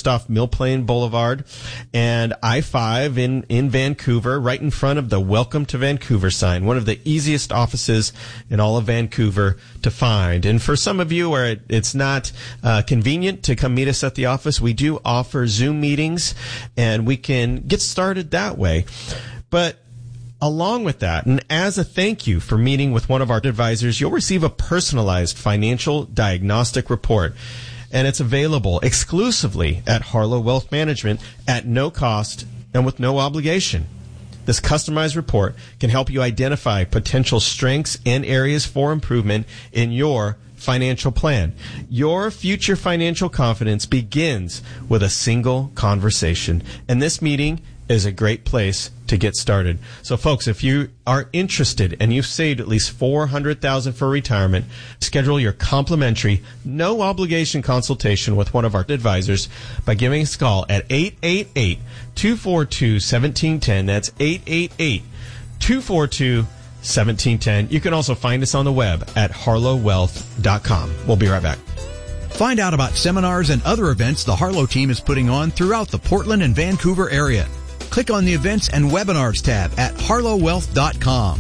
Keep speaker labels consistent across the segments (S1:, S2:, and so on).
S1: just off Mill Plain Boulevard and I-5 in Vancouver, right in front of the Welcome to Vancouver sign, one of the easiest offices in all of Vancouver to find. And for some of you where it's not convenient to come meet us at the office, we do offer Zoom meetings, and we can get started that way. But along with that, and as a thank you for meeting with one of our advisors, you'll receive a personalized financial diagnostic report. And it's available exclusively at Harlow Wealth Management at no cost and with no obligation. This customized report can help you identify potential strengths and areas for improvement in your financial plan. Your future financial confidence begins with a single conversation. And this meeting is a great place to get started. So folks, if you are interested and you've saved at least $400,000 for retirement, schedule your complimentary, no obligation consultation with one of our advisors by giving us a call at 888-242-1710. That's 888-242-1710. You can also find us on the web at harlowwealth.com. We'll be right back.
S2: Find out about seminars and other events the Harlow team is putting on throughout the Portland and Vancouver area. Click on the Events and Webinars tab at harlowwealth.com.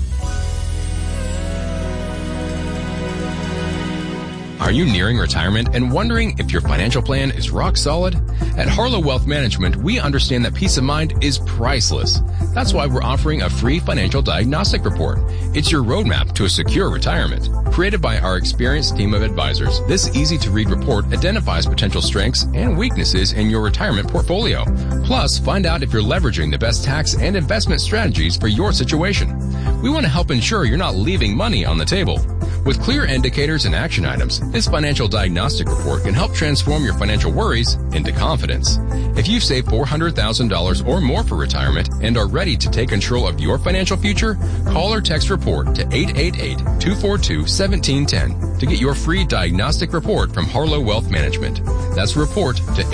S3: Are you nearing retirement and wondering if your financial plan is rock solid? At Harlow Wealth Management, we understand that peace of mind is priceless. That's why we're offering a free financial diagnostic report. It's your roadmap to a secure retirement. Created by our experienced team of advisors, this easy-to-read report identifies potential strengths and weaknesses in your retirement portfolio. Plus, find out if you're leveraging the best tax and investment strategies for your situation. We want to help ensure you're not leaving money on the table. With clear indicators and action items, this financial diagnostic report can help transform your financial worries into confidence. If you've saved $400,000 or more for retirement and are ready to take control of your financial future, call or text REPORT to 888-242-1710 to get your free diagnostic report from Harlow Wealth Management. That's REPORT to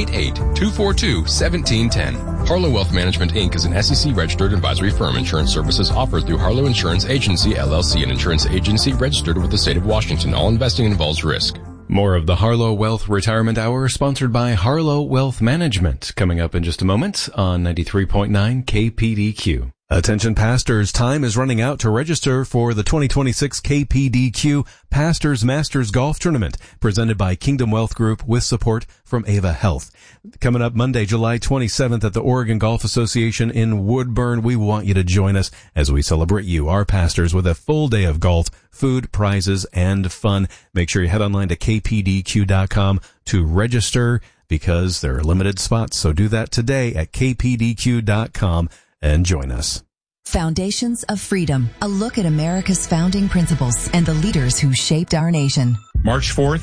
S3: 888-242-1710. Harlow Wealth Management, Inc. is an SEC-registered advisory firm. Insurance services offered through Harlow Insurance Agency, LLC, an insurance agency registered with the state of Washington. All investing involves risk.
S4: More of the Harlow Wealth Retirement Hour, sponsored by Harlow Wealth Management, coming up in just a moment on 93.9 KPDQ. Attention pastors, time is running out to register for the 2026 KPDQ Pastors Masters Golf Tournament, presented by Kingdom Wealth Group with support from Ava Health. Coming up Monday, July 27th at the Oregon Golf Association in Woodburn. We want you to join us as we celebrate you, our pastors, with a full day of golf, food, prizes, and fun. Make sure you head online to kpdq.com to register because there are limited spots. So do that today at kpdq.com. and join us.
S5: Foundations of Freedom, a look at America's founding principles and the leaders who shaped our nation.
S6: March 4th,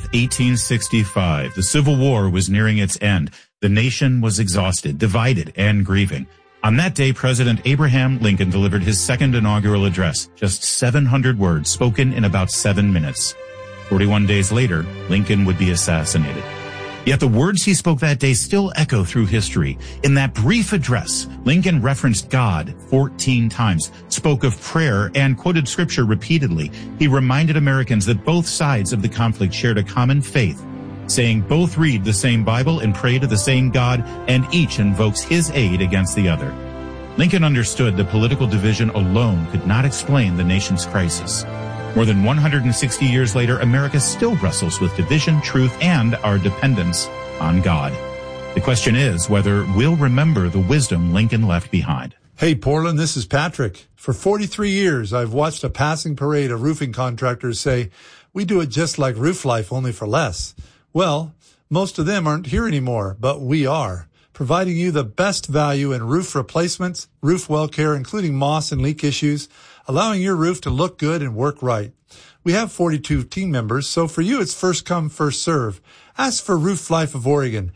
S6: 1865. The Civil War was nearing its end. The nation was exhausted, divided, and grieving. On that day, President Abraham Lincoln delivered his second inaugural address, just 700 words spoken in about 7 minutes. 41 days later, Lincoln would be assassinated. Yet the words he spoke that day still echo through history. In that brief address, Lincoln referenced God 14 times, spoke of prayer, and quoted scripture repeatedly. He reminded Americans that both sides of the conflict shared a common faith, saying both read the same Bible and pray to the same God, and each invokes his aid against the other. Lincoln understood that political division alone could not explain the nation's crisis. More than 160 years later, America still wrestles with division, truth, and our dependence on God. The question is whether we'll remember the wisdom Lincoln left behind.
S7: Hey, Portland, this is Patrick. For 43 years, I've watched a passing parade of roofing contractors say, we do it just like Roof Life, only for less. Well, most of them aren't here anymore, but we are, providing you the best value in roof replacements, roof well care, including moss and leak issues, allowing your roof to look good and work right. We have 42 team members, so for you it's first come, first serve. Ask for Roof Life of Oregon,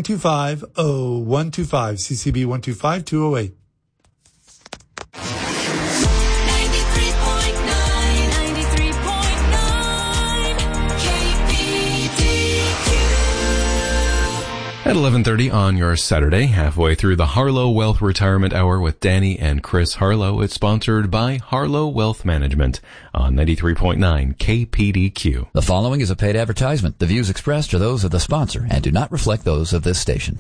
S7: 925-0125, CCB 125208.
S4: At 11:30 on your Saturday, halfway through the Harlow Wealth Retirement Hour with Danny and Chris Harlow. It's sponsored by Harlow Wealth Management on 93.9 KPDQ.
S8: The following is a paid advertisement. The views expressed are those of the sponsor and do not reflect those of this station.